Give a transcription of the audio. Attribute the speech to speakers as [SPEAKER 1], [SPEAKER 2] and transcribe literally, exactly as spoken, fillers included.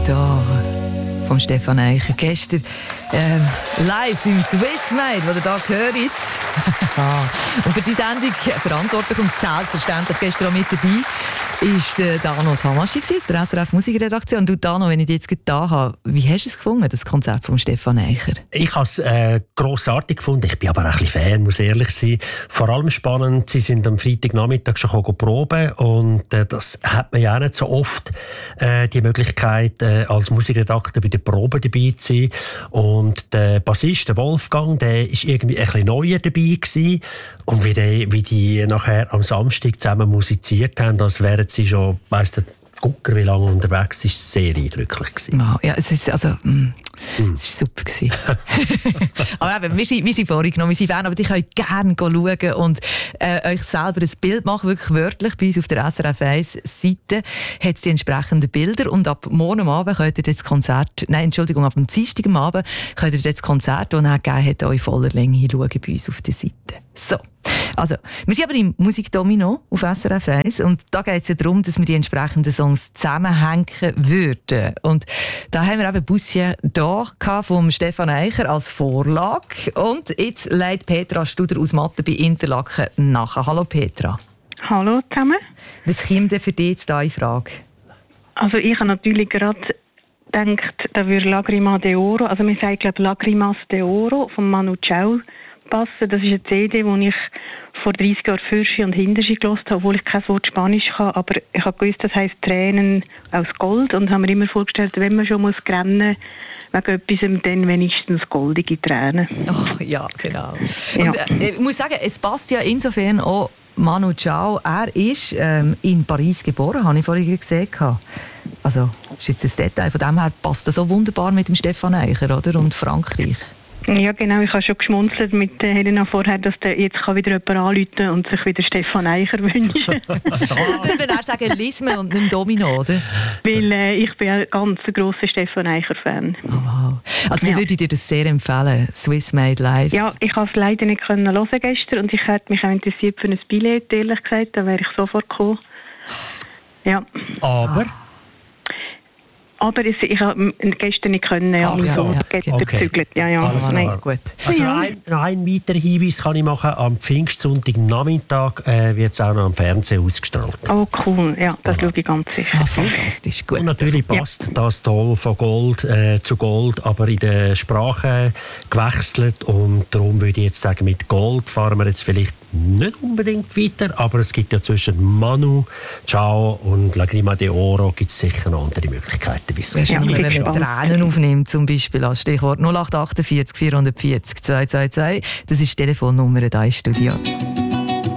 [SPEAKER 1] da vom Stefan Eicher. Gestern ähm, live im Swissmade, wo ihr da hört. Und für die Sendung verantwortlich und selbstverständlich gestern auch mit dabei ist der Dano Tamaschi aus der S R F Musikredaktion. Du Dano, wenn ich dich jetzt da habe, wie hast du es gefunden, das Konzert von Stefan Eicher?
[SPEAKER 2] Ich habe es äh, grossartig gefunden. Ich bin aber auch ein bisschen Fan, muss ehrlich sein. Vor allem spannend, sie sind am Freitagnachmittag schon proben und äh, das hat man ja auch nicht so oft, äh, die Möglichkeit, äh, als Musikredakteur bei der Probe dabei zu sein. Und der Bassist, der Wolfgang, der ist irgendwie ein bisschen neuer dabei gewesen. Und wie die, wie die nachher am Samstag zusammen musiziert haben, als wären sie schon, weiss der Gucker, wie lange unterwegs ist, sehr eindrücklich gewesen.
[SPEAKER 1] Wow, ja, es ist, also, mm, mm. es war super gewesen. Aber eben, wir sind, wir sind vorgenommen, wir sind Fan, aber ich könnt gerne schauen und äh, euch selber ein Bild machen, wirklich wörtlich. Bei uns auf der S R F eins Seite hat es die entsprechenden Bilder und ab morgen am Abend könnt ihr das Konzert, nein, Entschuldigung, ab dem Dienstag am Abend könnt ihr das Konzert, das er gegeben hat, in voller Länge schauen bei uns auf der Seite. So. Also, wir sind aber im Musikdomino auf S R F eins und da geht es ja darum, dass wir die entsprechenden Songs zusammenhängen würden. Und da haben wir eben Bussi da vom Stefan Eicher als Vorlage und jetzt leitet Petra Studer aus Mathe bei Interlaken nach. Hallo Petra.
[SPEAKER 3] Hallo zusammen.
[SPEAKER 1] Was kommt denn für dich jetzt da in Frage?
[SPEAKER 3] Also ich habe natürlich gerade gedacht, da würde Lagrima de Oro, also wir sagen glaube Lagrimas de Oro von Manu Chao passen. Das ist eine C D, die ich vor dreissig Jahren Fürschi und Hinterschi gehört habe, obwohl ich kein Wort Spanisch kann. Aber ich habe gewusst, das heisst Tränen aus Gold und habe mir immer vorgestellt, wenn man schon muss rennen muss, wegen etwas, dann wenigstens goldige Tränen.
[SPEAKER 1] Oh, ja, genau.
[SPEAKER 3] Ja.
[SPEAKER 1] Und, äh, ich muss sagen, es passt ja insofern auch Manu Chao. Er ist ähm, in Paris geboren, habe ich vorhin gesehen. Also, das ist jetzt ein Detail. Von dem her passt das so wunderbar mit dem Stefan Eicher, oder? Und Frankreich.
[SPEAKER 3] Ja, genau. Ich habe schon geschmunzelt mit Helena vorher, dass der jetzt kann wieder jemand anrufen und sich wieder Stefan Eicher wünschen.
[SPEAKER 1] Dann würde er sagen Lisme und nicht Domino, oder?
[SPEAKER 3] Weil äh, ich bin ein ganz grosser Stefan Eicher-Fan.
[SPEAKER 1] Oh, wow. Also
[SPEAKER 3] ja.
[SPEAKER 1] Dann würde ich dir das sehr empfehlen, Swissmade Live.
[SPEAKER 3] Ja, ich konnte es leider nicht hören gestern und ich hätte mich auch interessiert für ein Billett, ehrlich gesagt. Da wäre ich sofort gekommen. Ja.
[SPEAKER 2] Aber...
[SPEAKER 3] Aber es, ich habe gestern nicht können, ja,
[SPEAKER 2] Ach,
[SPEAKER 3] so,
[SPEAKER 2] ja.
[SPEAKER 3] gestern
[SPEAKER 2] Okay.
[SPEAKER 3] gezügelt. Ja, ja.
[SPEAKER 2] Alles
[SPEAKER 3] Nein.
[SPEAKER 2] klar.
[SPEAKER 1] Gut.
[SPEAKER 2] Also
[SPEAKER 3] Ja.
[SPEAKER 2] ein, noch ein weiterer Hinweis kann ich machen. Am Pfingstsonntag Nachmittag äh, wird es auch noch am Fernsehen ausgestrahlt.
[SPEAKER 3] Oh cool, ja, das schaue ich ganz sicher.
[SPEAKER 1] Ah, fantastisch, gut.
[SPEAKER 2] Und natürlich passt ja. das toll von Gold äh, zu Gold, aber in der Sprache gewechselt. Und darum würde ich jetzt sagen, mit Gold fahren wir jetzt vielleicht nicht unbedingt weiter, aber es gibt ja zwischen Manu Chao und Lagrima de Oro gibt es sicher noch andere Möglichkeiten.
[SPEAKER 1] Wäre
[SPEAKER 3] Ja,
[SPEAKER 1] schön, wenn
[SPEAKER 3] bin
[SPEAKER 1] man
[SPEAKER 3] gespannt.
[SPEAKER 1] Tränen aufnimmt, zum Beispiel als Stichwort null acht acht vier vier vier vier zwei zwei zwei. Das ist die Telefonnummer da im Studio.